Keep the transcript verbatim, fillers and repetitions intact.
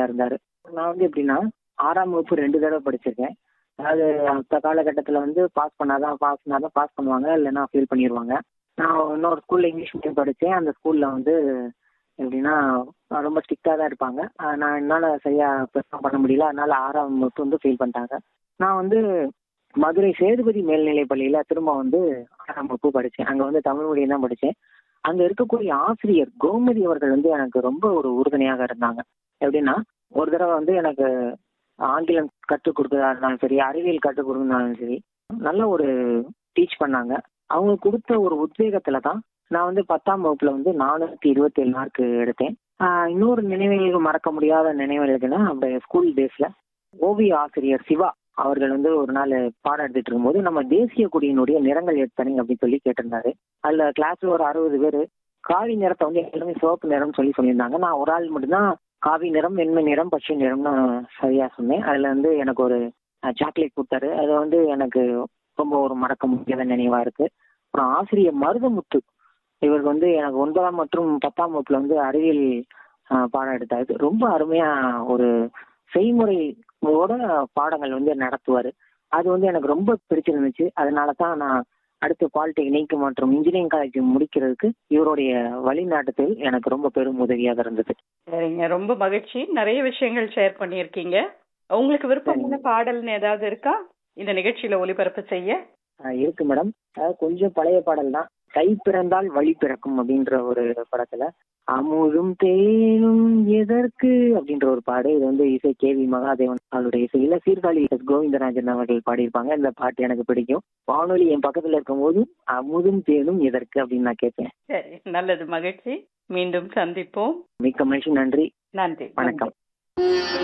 இருந்தாரு. நான் வந்து எப்படின்னா ஆறாம் வகுப்பு ரெண்டு தடவை படிச்சிருக்கேன். அதாவது அந்த காலகட்டத்தில் வந்து பாஸ் பண்ணாதான் பாஸ் பண்ணாதான் பாஸ் பண்ணுவாங்க, இல்லைன்னா ஃபெயில் பண்ணிடுவாங்க. நான் இன்னொரு ஸ்கூல்ல இங்கிலீஷ் மீடியம் படித்தேன். அந்த ஸ்கூல்ல வந்து எப்படின்னா ரொம்ப ஸ்ட்ரிக்டாக தான் இருப்பாங்க. அஹ் நான் என்னால் சரியாக பெர்ஃபார்ம் பண்ண முடியல. அதனால ஆறாம் வகுப்பு வந்து ஃபெயில் பண்ணிட்டாங்க. நான் வந்து மதுரை சேதுபதி மேல்நிலைப் பள்ளியில திரும்ப வந்து ஆறாம் வகுப்பு படித்தேன். அங்கே வந்து தமிழ் மீடியம் தான் படித்தேன். அங்க இருக்கக்கூடிய ஆசிரியர் கோமதி அவர்கள் வந்து எனக்கு ரொம்ப ஒரு உறுதுணையாக இருந்தாங்க. எப்படின்னா ஒரு தடவை வந்து எனக்கு ஆங்கிலம் கற்றுக் கொடுத்ததா இருந்தாலும் சரி, அறிவியல் கற்றுக் கொடுத்ததாலும் சரி, நல்ல ஒரு டீச் பண்ணாங்க. அவங்க கொடுத்த ஒரு உத்வேகத்துல தான் நான் வந்து பத்தாம் வகுப்புல வந்து நானூத்தி இருபத்தி ஏழு மார்க் எடுத்தேன். ஆஹ் இன்னொரு நினைவுகள் மறக்க முடியாத நினைவுகளுக்குன்னா அந்த ஸ்கூல் டேஸ்ல ஓவிய ஆசிரியர் சிவா அவர்கள் வந்து ஒரு நாள் பாடம் எடுத்துட்டு இருக்கும்போது நம்ம தேசிய கொடியினுடைய நிறங்கள் எடுத்தனீங்க அப்படின்னு சொல்லி கேட்டிருந்தாரு. அதுல கிளாஸ்ல ஒரு அறுபது பேர் காவி நிறத்தை வந்து எல்லாமே சிவப்பு நிறம்னு சொல்லி சொல்லியிருந்தாங்க. நான் ஒரு ஆள் மட்டும்தான் காவி நிறம், வெண்மை நிறம், பச்சை நிறம்னு சரியா சொன்னேன். அதுல வந்து எனக்கு ஒரு சாக்லேட் கொடுத்தாரு. அது வந்து எனக்கு ரொம்ப ஒரு மறக்க முடியாத நினைவா இருக்கு. அப்புறம் ஆசிரியர் மருதமுத்து இவருக்கு வந்து எனக்கு ஒன்பதாம் மற்றும் பத்தாம் வகுப்புல வந்து அறிவியல் ஆஹ், பாடம் எடுத்தாரு. ரொம்ப அருமையா ஒரு செய்முறையோட பாடங்கள் வந்து நடத்துவார். அது வந்து எனக்கு ரொம்ப பிடிச்சிருந்துச்சு. அதனால தான் நான் அடுத்து பாலிடெக்னிக் மற்றும் இன்ஜினியரிங் காலேஜ் முடிக்கிறதுக்கு இவருடைய வழிநாட்டுதல் எனக்கு ரொம்ப பெரும் உதவியாக இருந்தது. சரிங்க, ரொம்ப மகிழ்ச்சி. நிறைய விஷயங்கள் ஷேர் பண்ணியிருக்கீங்க. உங்களுக்கு விருப்பமான பாடல்னு ஏதாவது இருக்கா இந்த நிகழ்ச்சியில ஒளிபரப்பு செய்ய? ஆஹ் இருக்கு மேடம். அதாவது கொஞ்சம் பழைய பாடல் தான். கை பிறந்தால் வழி பிறக்கும் அப்படின்ற ஒரு படத்துல அமுதும் தேனும் எதற்கு அப்படின்ற ஒரு பாடு. இது வந்து இசை கே வி மகாதேவன் அவருடைய இசையில சீர்காழி எஸ் கோவிந்தராஜன் அவர்கள் பாடியிருப்பாங்க. இந்த பாட்டு எனக்கு பிடிக்கும். வானொலி என் பக்கத்துல இருக்கும் போது அமுதும் தேனும் எதற்கு அப்படின்னு நான் கேட்பேன். சரி, நல்லது, மகிழ்ச்சி. மீண்டும் சந்திப்போம். மிக்க மகிழ்ச்சி. நன்றி. நன்றி. வணக்கம்.